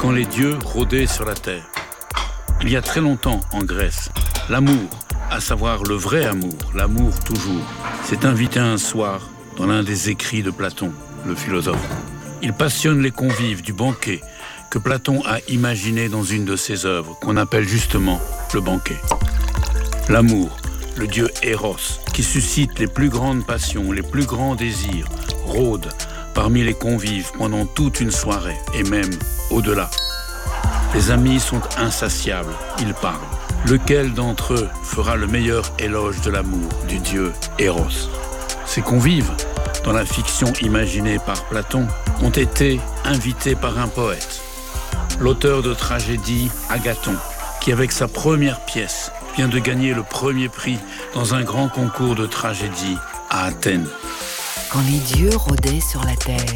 quand les dieux rôdaient sur la terre. Il y a très longtemps en Grèce, l'amour, à savoir le vrai amour, l'amour toujours, s'est invité un soir dans l'un des écrits de Platon, le philosophe. Il passionne les convives du banquet que Platon a imaginé dans une de ses œuvres, qu'on appelle justement le banquet. L'amour, le dieu Eros, qui suscite les plus grandes passions, les plus grands désirs, rôde parmi les convives pendant toute une soirée et même au-delà. Les amis sont insatiables, ils parlent. Lequel d'entre eux fera le meilleur éloge de l'amour du dieu Eros? Ces convives, dans la fiction imaginée par Platon, ont été invités par un poète, l'auteur de tragédie Agathon, qui avec sa première pièce vient de gagner le premier prix dans un grand concours de tragédie à Athènes. Quand les dieux rôdaient sur la terre.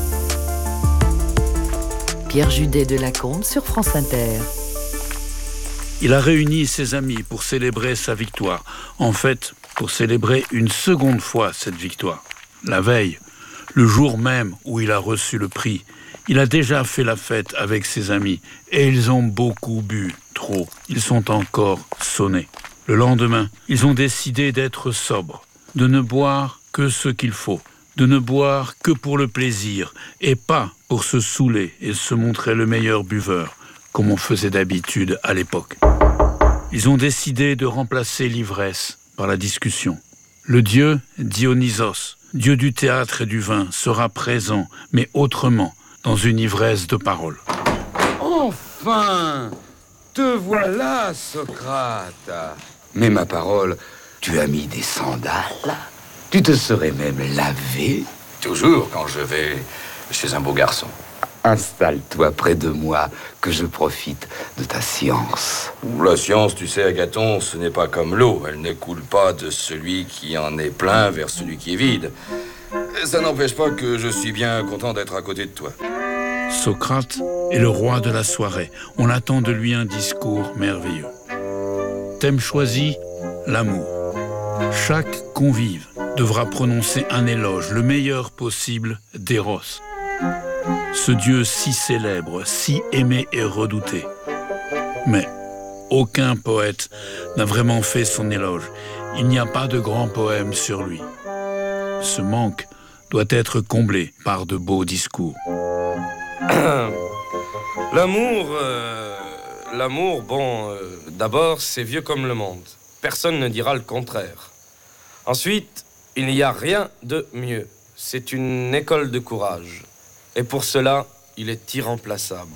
Pierre Judet de Lacombe sur France Inter. Il a réuni ses amis pour célébrer sa victoire. En fait, pour célébrer une seconde fois cette victoire. La veille, le jour même où il a reçu le prix, il a déjà fait la fête avec ses amis et ils ont beaucoup bu, trop. Ils sont encore sonnés. Le lendemain, ils ont décidé d'être sobres, de ne boire que ce qu'il faut, de ne boire que pour le plaisir et pas pour se saouler et se montrer le meilleur buveur, comme on faisait d'habitude à l'époque. Ils ont décidé de remplacer l'ivresse par la discussion. Le dieu Dionysos, dieu du théâtre et du vin, sera présent, mais autrement, dans une ivresse de parole. Enfin, te voilà, Socrate. Mais ma parole, tu as mis des sandales? Tu te serais même lavé? Toujours quand je vais chez un beau garçon. Installe-toi près de moi, que je profite de ta science. La science, tu sais, Agathon, ce n'est pas comme l'eau. Elle ne coule pas de celui qui en est plein vers celui qui est vide. Ça n'empêche pas que je suis bien content d'être à côté de toi. Socrate est le roi de la soirée. On attend de lui un discours merveilleux. Thème choisi, l'amour. Chaque convive devra prononcer un éloge, le meilleur possible, d'Eros. Ce dieu si célèbre, si aimé et redouté. Mais aucun poète n'a vraiment fait son éloge. Il n'y a pas de grand poème sur lui. Ce manque doit être comblé par de beaux discours. L'amour, d'abord, c'est vieux comme le monde. Personne ne dira le contraire. Ensuite, il n'y a rien de mieux. C'est une école de courage. Et pour cela, il est irremplaçable.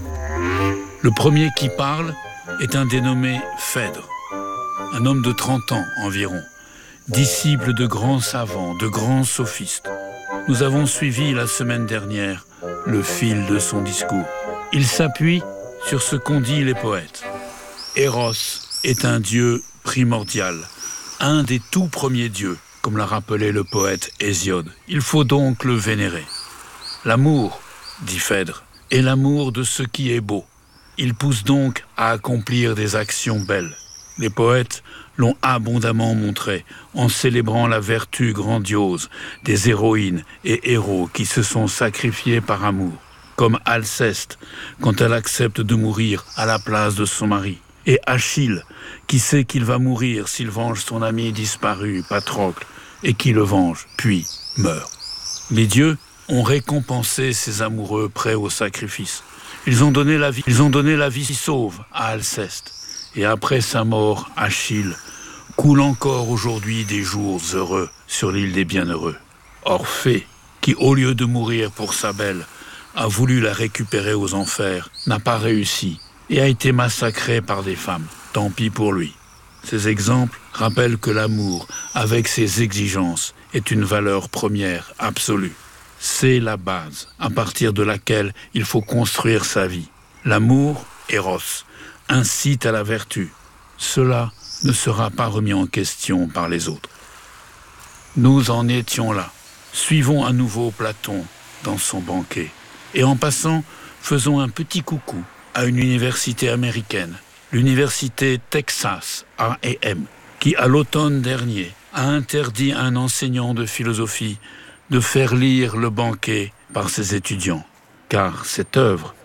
Le premier qui parle est un dénommé Phèdre, un homme de 30 ans environ, disciple de grands savants, de grands sophistes. Nous avons suivi la semaine dernière le fil de son discours. Il s'appuie sur ce qu'ont dit les poètes. Eros est un dieu primordial, un des tout premiers dieux, comme l'a rappelé le poète Hésiode. Il faut donc le vénérer. L'amour, dit Phèdre, est l'amour de ce qui est beau. Il pousse donc à accomplir des actions belles. Les poètes l'ont abondamment montré en célébrant la vertu grandiose des héroïnes et héros qui se sont sacrifiés par amour, comme Alceste quand elle accepte de mourir à la place de son mari, et Achille qui sait qu'il va mourir s'il venge son ami disparu, Patrocle, et qui le venge, puis meurt. Les dieux ont récompensé ces amoureux prêts au sacrifice. Ils ont donné la vie sauve à Alceste. Et après sa mort, Achille coule encore aujourd'hui des jours heureux sur l'île des bienheureux. Orphée, qui au lieu de mourir pour sa belle, a voulu la récupérer aux enfers, n'a pas réussi et a été massacré par des femmes. Tant pis pour lui. Ces exemples rappellent que l'amour, avec ses exigences, est une valeur première, absolue. C'est la base à partir de laquelle il faut construire sa vie. L'amour, Eros, incite à la vertu. Cela ne sera pas remis en question par les autres. Nous en étions là. Suivons à nouveau Platon dans son banquet. Et en passant, faisons un petit coucou à une université américaine, l'université Texas A&M, qui à l'automne dernier a interdit à un enseignant de philosophie de faire lire le banquet par ses étudiants, car cette œuvre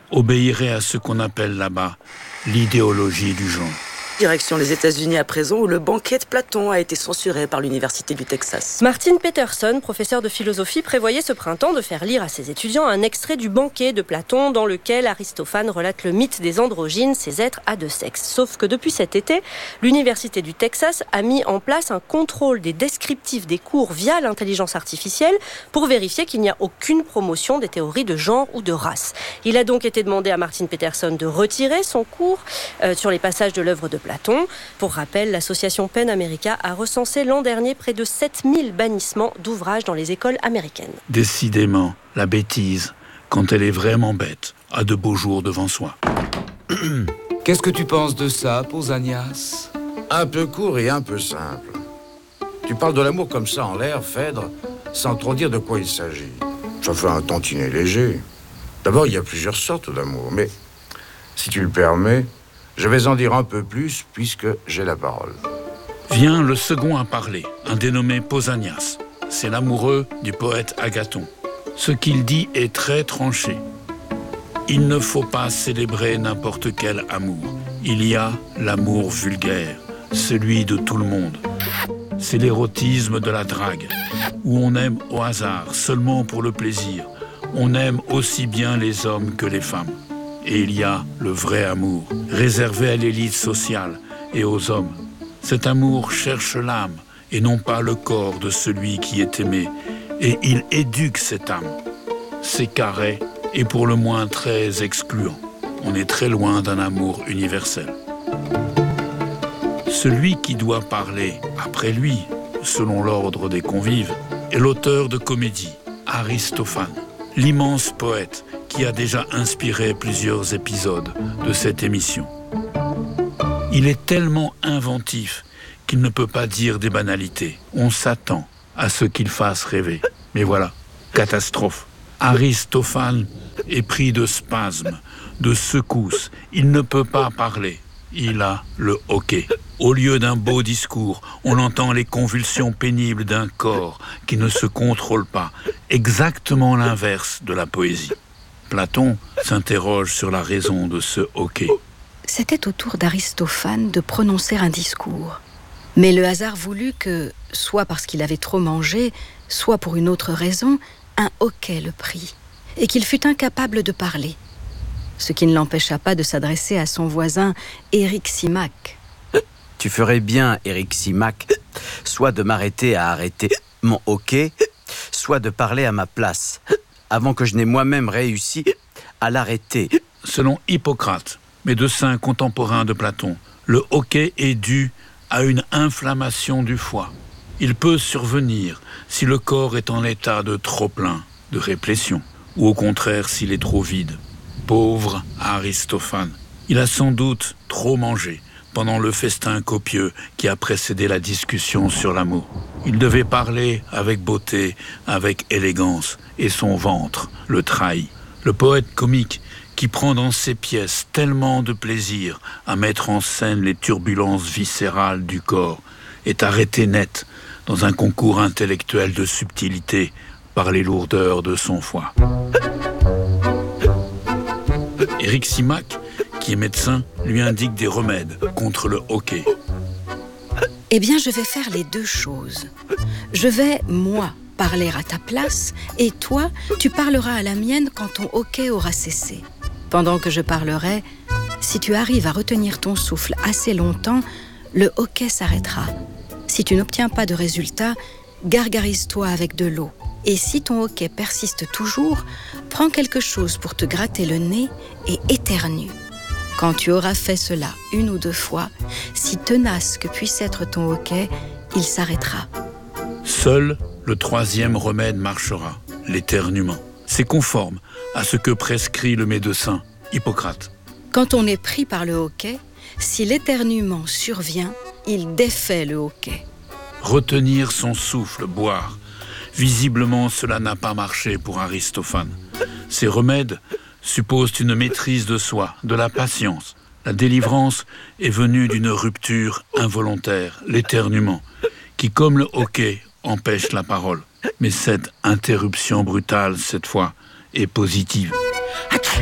obéirait à ce qu'on appelle là-bas l'idéologie du genre. Direction les États-Unis à présent, où le banquet de Platon a été censuré par l'Université du Texas. Martin Peterson, professeur de philosophie, prévoyait ce printemps de faire lire à ses étudiants un extrait du banquet de Platon dans lequel Aristophane relate le mythe des androgynes, ces êtres à deux sexes. Sauf que depuis cet été, l'Université du Texas a mis en place un contrôle des descriptifs des cours via l'intelligence artificielle pour vérifier qu'il n'y a aucune promotion des théories de genre ou de race. Il a donc été demandé à Martin Peterson de retirer son cours sur les passages de l'œuvre de Platon. Pour rappel, l'association PEN America a recensé l'an dernier près de 7000 bannissements d'ouvrages dans les écoles américaines. Décidément, la bêtise, quand elle est vraiment bête, a de beaux jours devant soi. Qu'est-ce que tu penses de ça, Pausanias? Un peu court et un peu simple. Tu parles de l'amour comme ça en l'air, Phèdre, sans trop dire de quoi il s'agit. Ça fait un tantinet léger. D'abord, il y a plusieurs sortes d'amour, mais si tu le permets, je vais en dire un peu plus puisque j'ai la parole. Vient le second à parler, un dénommé Pausanias. C'est l'amoureux du poète Agathon. Ce qu'il dit est très tranché. Il ne faut pas célébrer n'importe quel amour. Il y a l'amour vulgaire, celui de tout le monde. C'est l'érotisme de la drague, où on aime au hasard, seulement pour le plaisir. On aime aussi bien les hommes que les femmes. Et il y a le vrai amour, réservé à l'élite sociale et aux hommes. Cet amour cherche l'âme et non pas le corps de celui qui est aimé. Et il éduque cette âme. C'est carré et pour le moins très excluant. On est très loin d'un amour universel. Celui qui doit parler après lui, selon l'ordre des convives, est l'auteur de comédie, Aristophane, l'immense poète qui a déjà inspiré plusieurs épisodes de cette émission. Il est tellement inventif qu'il ne peut pas dire des banalités. On s'attend à ce qu'il fasse rêver. Mais voilà, catastrophe. Aristophane est pris de spasmes, de secousses. Il ne peut pas parler. Il a le hoquet. Au lieu d'un beau discours, on entend les convulsions pénibles d'un corps qui ne se contrôle pas. Exactement l'inverse de la poésie. Platon s'interroge sur la raison de ce hoquet. C'était au tour d'Aristophane de prononcer un discours. Mais le hasard voulut que, soit parce qu'il avait trop mangé, soit pour une autre raison, un hoquet le prit, et qu'il fut incapable de parler. Ce qui ne l'empêcha pas de s'adresser à son voisin Eryximach. Tu ferais bien, Eryximach, soit de m'arrêter à arrêter mon hoquet, soit de parler à ma place, avant que je n'ai moi-même réussi à l'arrêter. Selon Hippocrate, médecin contemporain de Platon, le hoquet est dû à une inflammation du foie. Il peut survenir si le corps est en état de trop-plein, de réplétion, ou au contraire s'il est trop vide. Pauvre Aristophane, il a sans doute trop mangé pendant le festin copieux qui a précédé la discussion sur l'amour. Il devait parler avec beauté, avec élégance, et son ventre le trahit. Le poète comique qui prend dans ses pièces tellement de plaisir à mettre en scène les turbulences viscérales du corps est arrêté net dans un concours intellectuel de subtilité par les lourdeurs de son foie. Eryximach, qui est médecin, lui indique des remèdes contre le hoquet. Eh bien, je vais faire les deux choses. Je vais, moi, parler à ta place, et toi, tu parleras à la mienne quand ton hoquet aura cessé. Pendant que je parlerai, si tu arrives à retenir ton souffle assez longtemps, le hoquet s'arrêtera. Si tu n'obtiens pas de résultat, gargarise-toi avec de l'eau. Et si ton hoquet persiste toujours, prends quelque chose pour te gratter le nez et éternue. Quand tu auras fait cela 1 ou 2 fois, si tenace que puisse être ton hoquet, il s'arrêtera. Seul le 3e remède marchera, l'éternuement. C'est conforme à ce que prescrit le médecin Hippocrate. Quand on est pris par le hoquet, si l'éternuement survient, il défait le hoquet. Retenir son souffle, boire. Visiblement, cela n'a pas marché pour Aristophane. Ces remèdes supposent une maîtrise de soi, de la patience. La délivrance est venue d'une rupture involontaire, l'éternuement, qui, comme le hoquet, empêche la parole. Mais cette interruption brutale, cette fois, est positive.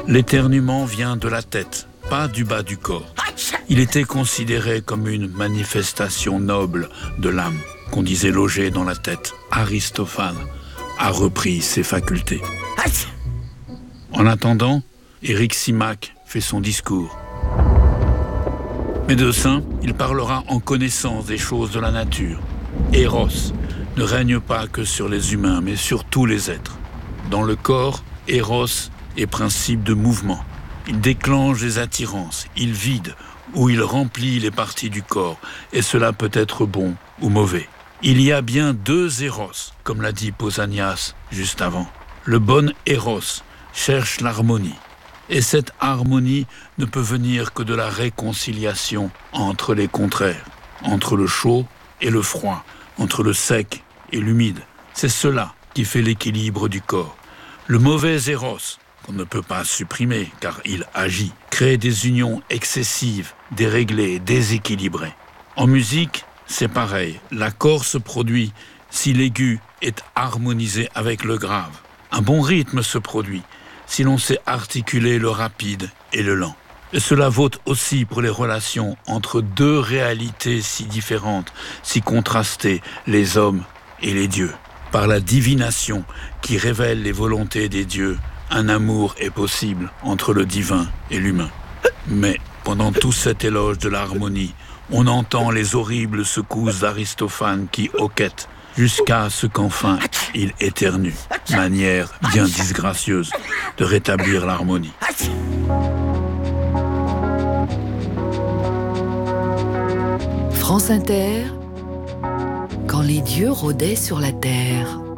L'éternuement vient de la tête, pas du bas du corps. Il était considéré comme une manifestation noble de l'âme qu'on disait loger dans la tête. Aristophane a repris ses facultés. En attendant, Eryximach fait son discours. Médecin, il parlera en connaissance des choses de la nature. Eros ne règne pas que sur les humains, mais sur tous les êtres. Dans le corps, Eros est principe de mouvement. Il déclenche les attirances, il vide ou il remplit les parties du corps, et cela peut être bon ou mauvais. Il y a bien deux Eros, comme l'a dit Pausanias juste avant. Le bon Eros cherche l'harmonie, et cette harmonie ne peut venir que de la réconciliation entre les contraires, entre le chaud et le froid, entre le sec et l'humide. C'est cela qui fait l'équilibre du corps. Le mauvais Eros, qu'on ne peut pas supprimer car il agit, crée des unions excessives, déréglées, déséquilibrées. En musique, c'est pareil. L'accord se produit si l'aigu est harmonisé avec le grave. Un bon rythme se produit si l'on sait articuler le rapide et le lent. Et cela vaut aussi pour les relations entre deux réalités si différentes, si contrastées, les hommes et les dieux. Par la divination qui révèle les volontés des dieux, un amour est possible entre le divin et l'humain. Mais pendant tout cet éloge de l'harmonie, on entend les horribles secousses d'Aristophane qui hoquettent jusqu'à ce qu'enfin il éternue, manière bien disgracieuse de rétablir l'harmonie. France Inter, quand les dieux rôdaient sur la terre.